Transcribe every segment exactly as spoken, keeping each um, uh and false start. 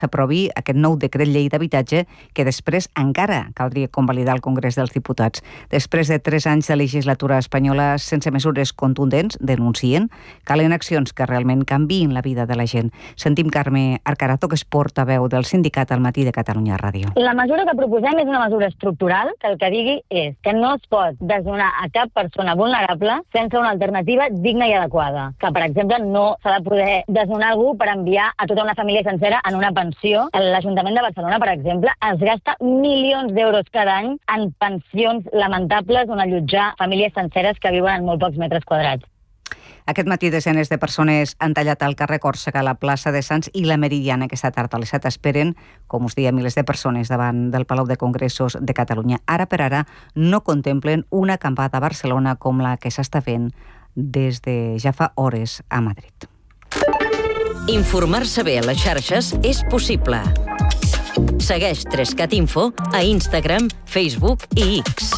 s'aprovi aquest nou decret llei d'habitatge que després encara caldria convalidar al Congrés dels Diputats. Després de tres anys de legislatura espanyola sense mesures contundents, denuncien, calen accions que realment canviïn la vida de la gent. Sentim Carme Arcarato, que és portaveu del sindicat al Matí de Catalunya Ràdio. La mesura que proposem és una mesura estructural que el que digui és que no es pot desnonar a cap persona vulnerable sense una alternativa digna i adequada. Que, per exemple, no s'ha de poder desnonar algú per enviar a tota una família sencera en una pensió. L'Ajuntament de Barcelona, per exemple, es gasta milions d'euros cada any en pensions lamentables on allotjar famílies senceres que viuen en molt pocs metres quadrats. Aquest matí desenes de persones han tallat al carrer Còrsega, la plaça de Sants i la Meridiana. Aquesta tarda a les set esperen, com us deia, milers de persones davant del Palau de Congressos de Catalunya. Ara per ara no contemplen una acampada a Barcelona com la que s'està fent des de ja fa hores a Madrid. Informar-se bé a les xarxes és possible. Segueix Trescat Info a Instagram, Facebook i X.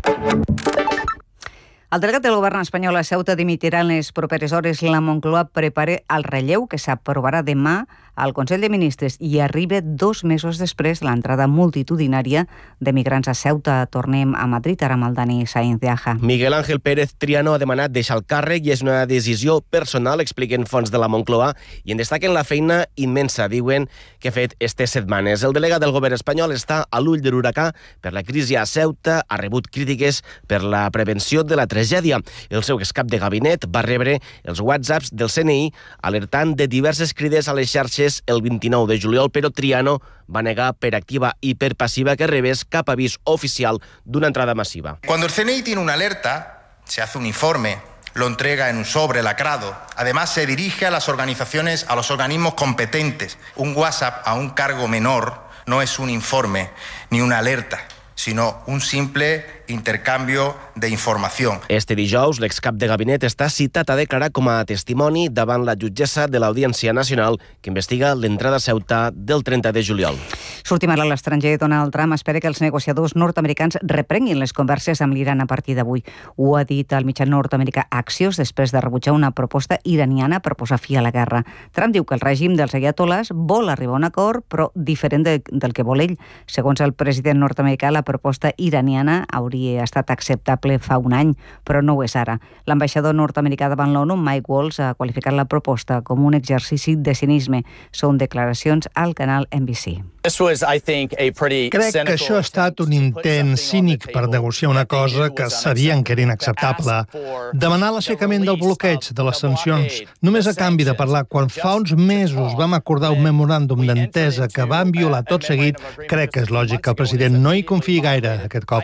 El delegat del govern espanyol a Ceuta dimitirà en les properes hores. La Moncloa prepara el relleu que s'aprovarà demà al Consell de Ministres i arriba dos mesos després de l'entrada multitudinària de migrants a Ceuta. Tornem a Madrid, ara amb el Dani Sainz de Aja. Miguel Ángel Pérez Triano ha demanat deixar el càrrec i és una decisió personal, expliquen fonts de la Moncloa, i en destaquen la feina immensa, diuen, que ha fet estes setmanes. El delegat del govern espanyol està a l'ull de l'huracà per la crisi a Ceuta, ha rebut crítiques per la prevenció de la tragèdia. El seu excap de gabinet va rebre els whatsapps del C N I alertant de diverses crides a les xarxes el vint-i-nou de juliol, però Triano va negar per activa y per passiva que rebés cap avís oficial d'una entrada massiva. Cuando el C N I tiene una alerta, se hace un informe, lo entrega en un sobre lacrado. Además, se dirige a las organizaciones, a los organismos competentes. Un WhatsApp a un cargo menor no es un informe ni una alerta, sino un simple intercanvi d'informació. Este dijous, l'excap de gabinet està citat a declarar com a testimoni davant la jutgessa de l'Audiència Nacional que investiga l'entrada a Ceuta del trenta de juliol. Sortim ara a l'estranger. Donald Trump espera que els negociadors nord-americans reprenguin les converses amb l'Iran a partir d'avui. Ho ha dit el mitjà nord-americà Axios després de rebutjar una proposta iraniana per posar fi a la guerra. Trump diu que el règim dels ayatolás vol arribar a un acord, però diferent de, del que vol ell. Segons el president nord-americà, la proposta iraniana hauria ha estat acceptable fa un any, però no ho és ara. L'ambaixador nord-americà davant l'ONU, Mike Waltz, ha qualificat la proposta com un exercici de cinisme. Són declaracions al canal N B C. Crec que això ha estat un intent cínic per negociar una cosa que sabien que era inacceptable. Demanar l'aixecament del bloqueig de les sancions només a canvi de parlar quan fa uns mesos vam acordar un memoràndum d'entesa que van violar tot seguit, crec que és lògic que el president no hi confiï gaire aquest cop.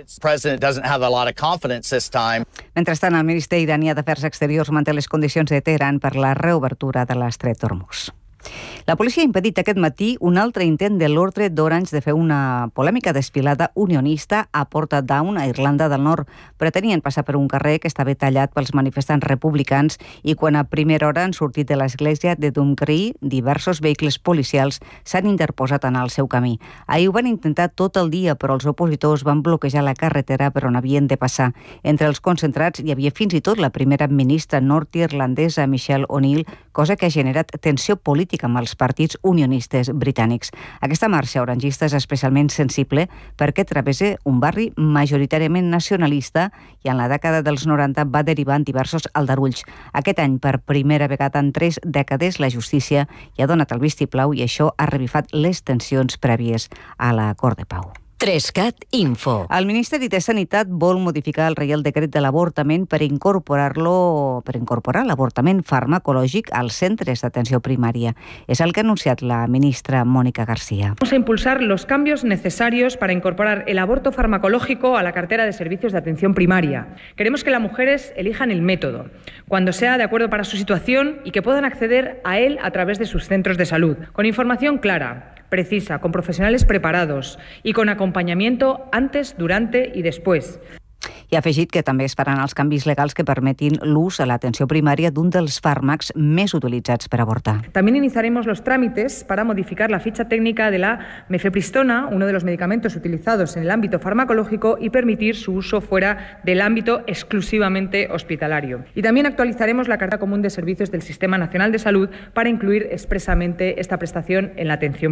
Mentrestant, el ministre iranià d'Afers Exteriors manté les condicions de Teheran per la reobertura de l'estret d'Hormuz. La policia ha impedit aquest matí un altre intent de l'ordre d'Orange de fer una polèmica desfilada unionista a Portadown, a Irlanda del Nord. Pretenien passar per un carrer que estava tallat pels manifestants republicans i quan a primera hora han sortit de l'església de Dumcree, diversos vehicles policials s'han interposat en el seu camí. Ahir ho van intentar tot el dia, però els opositors van bloquejar la carretera per on havien de passar. Entre els concentrats hi havia fins i tot la primera ministra nord-irlandesa Michelle O'Neill, cosa que ha generat tensió política amb els partits unionistes britànics. Aquesta marxa orangista és especialment sensible perquè travessa un barri majoritàriament nacionalista i en la dècada dels noranta va derivar en diversos aldarulls. Aquest any, per primera vegada en tres dècades, la justícia hi ha donat el vistiplau i això ha revifat les tensions prèvies a l'acord de pau. Trescat Info. El Ministeri de Sanitat vol modificar el Reial Decret de l'avortament per incorporar-lo per incorporar l'avortament farmacològic als centres d'atenció primària. És el que ha anunciat la ministra Mónica García. Vamos a impulsar los cambios necesarios para incorporar el aborto farmacológico a la cartera de servicios de atención primaria. Queremos que las mujeres elijan el método, cuando sea de acuerdo para su situación y que puedan acceder a él a través de sus centros de salud, con información clara, precisa, con profesionales preparados y con acompañamiento antes, durante y después. I ha afegit que també es faran els canvis legals que permetin l'ús a l'atenció primària d'un dels fàrmacs més utilitzats per avortar. También iniciaremos los trámites para modificar la ficha técnica de la mifepristona, uno de los medicamentos utilizados en el ámbito farmacológico, y permitir su uso fuera del ámbito exclusivamente hospitalario. Y también actualizaremos la Carta Común de Servicios del Sistema Nacional de Salud para incluir expresamente esta prestación en la atención